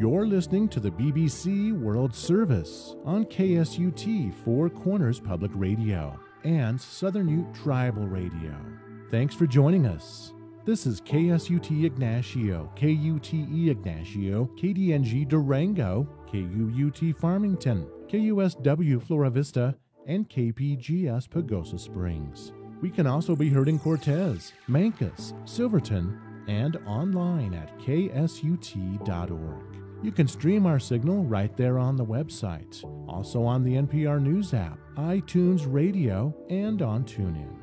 You're listening to the BBC World Service on KSUT Four Corners Public Radio and Southern Ute Tribal Radio. Thanks for joining us. This is KSUT Ignacio, KUTE Ignacio, KDNG Durango, KUUT Farmington, KUSW Flora Vista, and KPGS Pagosa Springs. We can also be heard in Cortez, Mancos, Silverton, and online at ksut.org. You can stream our signal right there on the website, also on the NPR News app, iTunes Radio, and on TuneIn.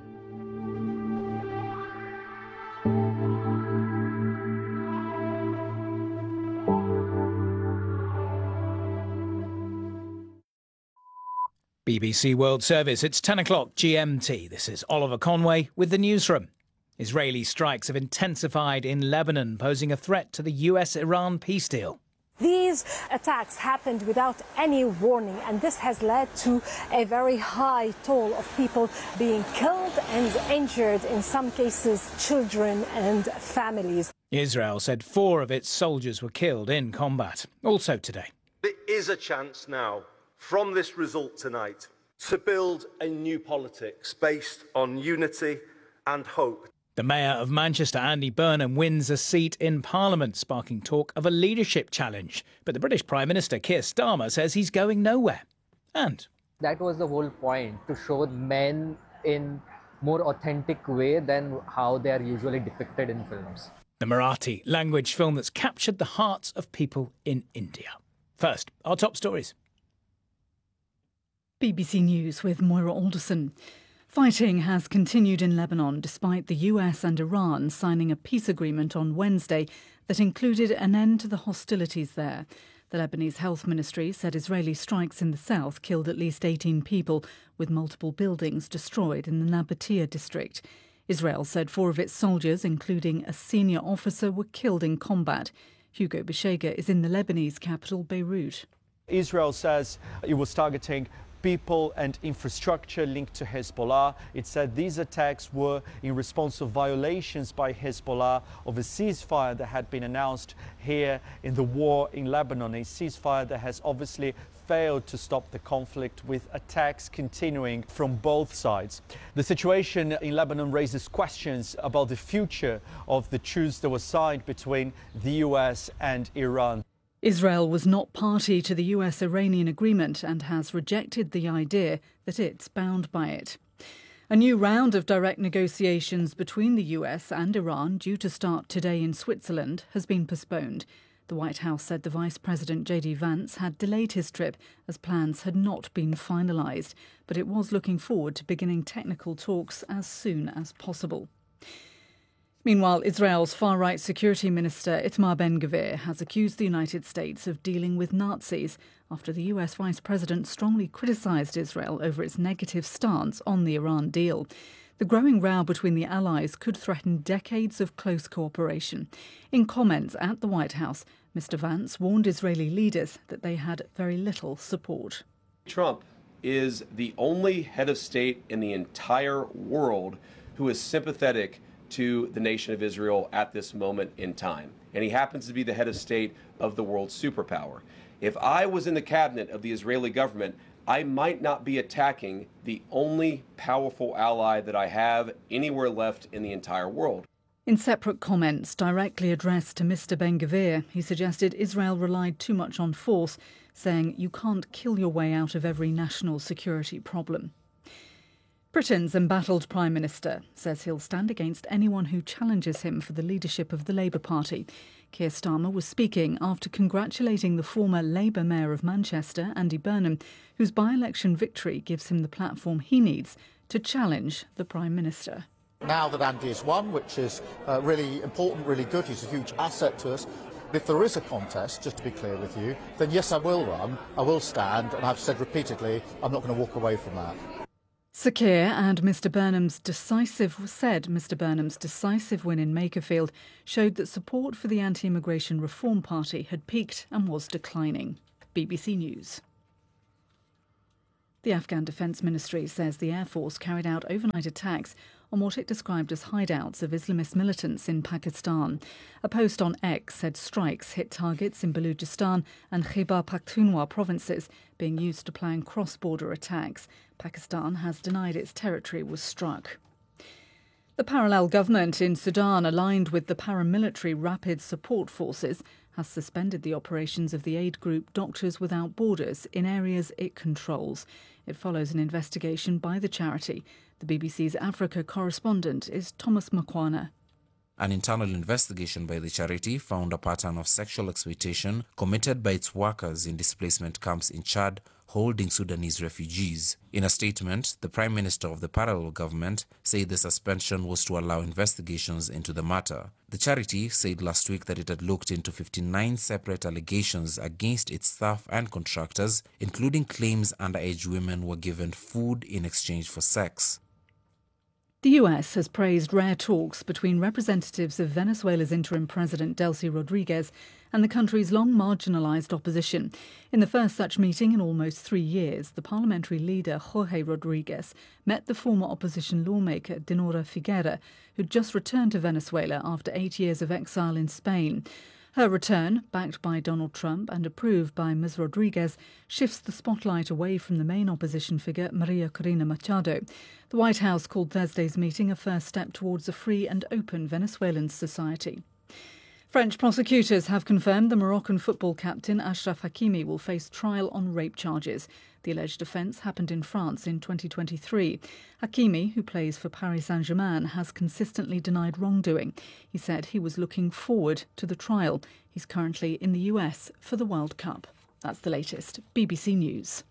BBC World Service, it's 10 o'clock GMT. This is Oliver Conway with the newsroom. Israeli strikes have intensified in Lebanon, posing a threat to the US-Iran peace deal. These attacks happened without any warning, and this has led to a very high toll of people being killed and injured, in some cases children and families. Israel said 4 of its soldiers were killed in combat. Also today, there is a chance now, from this result tonight, to build a new politics based on unity and hope. the Mayor of Manchester, Andy Burnham, wins a seat in Parliament, sparking talk of a leadership challenge. But the British Prime Minister, Keir Starmer, says he's going nowhere. And that was the whole point, to show men in more authentic way than how they are usually depicted in films. The Marathi language film that's captured the hearts of people in India. First, our top stories. BBC News with Moira Alderson. Fighting has continued in Lebanon despite the US and Iran signing a peace agreement on Wednesday that included an end to the hostilities there. The Lebanese Health Ministry said Israeli strikes in the south killed at least 18 people, with multiple buildings destroyed in the Nabatea district. Israel said 4 of its soldiers, including a senior officer, were killed in combat. Hugo Beshega is in the Lebanese capital, Beirut. Israel says it was targeting people and infrastructure linked to Hezbollah. It said these attacks were in response to violations by Hezbollah of a ceasefire that had been announced here in the war in Lebanon, a ceasefire that has obviously failed to stop the conflict, with attacks continuing from both sides. The situation in Lebanon raises questions about the future of the truce that was signed between the US and Iran. Israel was not party to the US-Iranian agreement and has rejected the idea that it's bound by it. A new round of direct negotiations between the US and Iran, due to start today in Switzerland, has been postponed. The White House said the Vice President J.D. Vance had delayed his trip as plans had not been finalised, but it was looking forward to beginning technical talks as soon as possible. Meanwhile, Israel's far-right security minister Itamar Ben-Gvir has accused the United States of dealing with Nazis after the US vice president strongly criticised Israel over its negative stance on the Iran deal. The growing row between the allies could threaten decades of close cooperation. In comments at the White House, Mr. Vance warned Israeli leaders that they had very little support. Trump is the only head of state in the entire world who is sympathetic to the nation of Israel at this moment in time. And he happens to be the head of state of the world superpower. If I was in the cabinet of the Israeli government, I might not be attacking the only powerful ally that I have anywhere left in the entire world. In separate comments directly addressed to Mr. Ben-Gvir, he suggested Israel relied too much on force, saying you can't kill your way out of every national security problem. Britain's embattled Prime Minister says he'll stand against anyone who challenges him for the leadership of the Labour Party. Keir Starmer was speaking after congratulating the former Labour Mayor of Manchester, Andy Burnham, whose by-election victory gives him the platform he needs to challenge the Prime Minister. Now that Andy has won, which is really important, really good, he's a huge asset to us. If there is a contest, just to be clear with you, then yes, I will run, I will stand, and I've said repeatedly I'm not going to walk away from that. Sir Keir and Mr. Burnham's decisive win in Makerfield showed that support for the anti-immigration Reform Party had peaked and was declining. BBC News. The Afghan Defence Ministry says the Air Force carried out overnight attacks on what it described as hideouts of Islamist militants in Pakistan. A post on X said strikes hit targets in Balochistan and Khyber Pakhtunkhwa provinces, being used to plan cross-border attacks. Pakistan has denied its territory was struck. The parallel government in Sudan, aligned with the paramilitary Rapid Support Forces, has suspended the operations of the aid group Doctors Without Borders in areas it controls. It follows an investigation by the charity. The BBC's Africa correspondent is Thomas Makwana. An internal investigation by the charity found a pattern of sexual exploitation committed by its workers in displacement camps in Chad holding Sudanese refugees. In a statement, the Prime Minister of the parallel government said the suspension was to allow investigations into the matter. The charity said last week that it had looked into 59 separate allegations against its staff and contractors, including claims underage women were given food in exchange for sex. The US has praised rare talks between representatives of Venezuela's interim president Delcy Rodriguez and the country's long marginalised opposition. In the first such meeting in almost 3 years, the parliamentary leader Jorge Rodriguez met the former opposition lawmaker Dinora Figuera, who'd just returned to Venezuela after 8 years of exile in Spain. Her return, backed by Donald Trump and approved by Ms. Rodriguez, shifts the spotlight away from the main opposition figure, Maria Corina Machado. The White House called Thursday's meeting a first step towards a free and open Venezuelan society. French prosecutors have confirmed the Moroccan football captain Achraf Hakimi will face trial on rape charges. The alleged offence happened in France in 2023. Hakimi, who plays for Paris Saint-Germain, has consistently denied wrongdoing. He said he was looking forward to the trial. He's currently in the US for the World Cup. That's the latest. BBC News.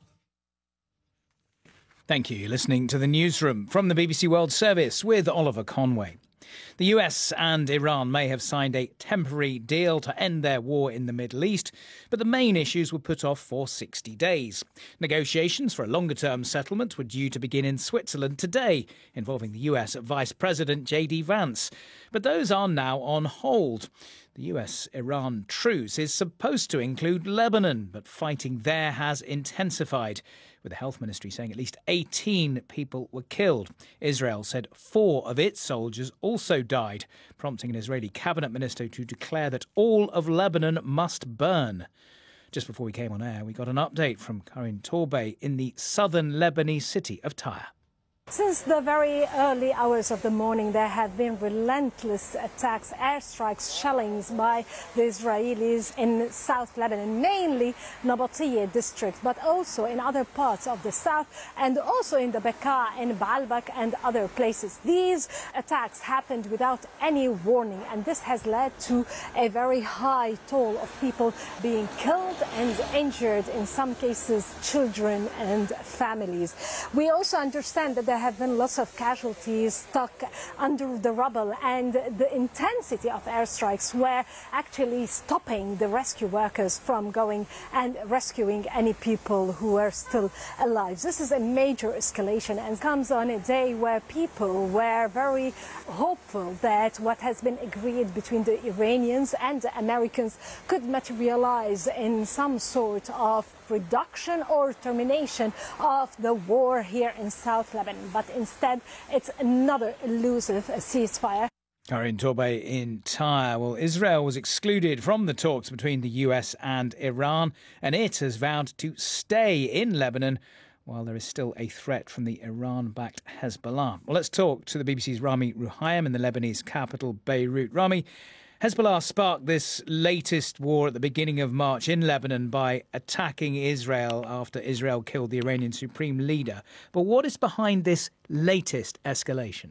Thank you. You're listening to the Newsroom from the BBC World Service with Oliver Conway. The US and Iran may have signed a temporary deal to end their war in the Middle East, but the main issues were put off for 60 days. Negotiations for a longer-term settlement were due to begin in Switzerland today, involving the US Vice President J.D. Vance. But those are now on hold. The US-Iran truce is supposed to include Lebanon, but fighting there has intensified, with the health ministry saying at least 18 people were killed. Israel said 4 of its soldiers also died, prompting an Israeli cabinet minister to declare that all of Lebanon must burn. Just before we came on air, we got an update from Karin Torbay in the southern Lebanese city of Tyre. Since the very early hours of the morning, there have been relentless attacks, airstrikes, shellings by the Israelis in South Lebanon, mainly Nabatiyeh district, but also in other parts of the south and also in the Bekaa and Baalbek and other places. These attacks happened without any warning, and this has led to a very high toll of people being killed and injured, in some cases children and families. We also understand that there have been lots of casualties stuck under the rubble, and the intensity of airstrikes were actually stopping the rescue workers from going and rescuing any people who were still alive. This is a major escalation and comes on a day where people were very hopeful that what has been agreed between the Iranians and the Americans could materialize in some sort of reduction or termination of the war here in South Lebanon. But instead, it's another elusive ceasefire. Karin Torbay in Tyre. Well, Israel was excluded from the talks between the US and Iran, and it has vowed to stay in Lebanon while there is still a threat from the Iran-backed Hezbollah. Well, let's talk to the BBC's Rami Rouhaim in the Lebanese capital, Beirut. Rami, Hezbollah sparked this latest war at the beginning of March in Lebanon by attacking Israel after Israel killed the Iranian supreme leader. But what is behind this latest escalation?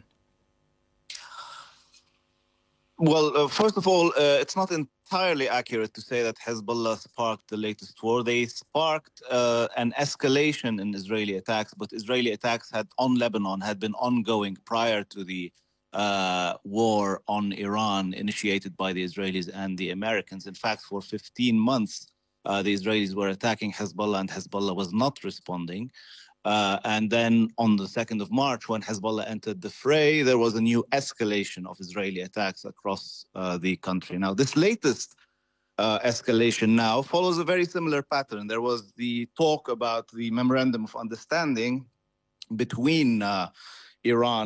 Well, first of all, it's not entirely accurate to say that Hezbollah sparked the latest war. They sparked an escalation in Israeli attacks, but Israeli attacks on Lebanon had been ongoing prior to the war on Iran initiated by the Israelis and the Americans. In fact, for 15 months, the Israelis were attacking Hezbollah and Hezbollah was not responding. And then on the 2nd of March, when Hezbollah entered the fray, there was a new escalation of Israeli attacks across the country. Now, this latest escalation now follows a very similar pattern. There was the talk about the Memorandum of Understanding between Iran